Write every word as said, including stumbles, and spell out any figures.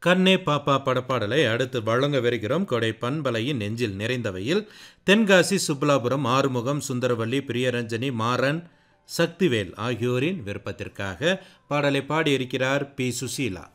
கண்ணே பாப்பா படப்பாடலை அடுத்து வழங்கவிருக்கிறோம். கொடை பண்பலையின் நெஞ்சில் நிறைந்தவையில் தென்காசி சுப்புலாபுரம் ஆறுமுகம் சுந்தரவல்லி பிரியரஞ்சனி மாறன் சக்திவேல் ஆகியோரின் விருப்பத்திற்காக பாடலை பாடியிருக்கிறார் பி சுசீலா.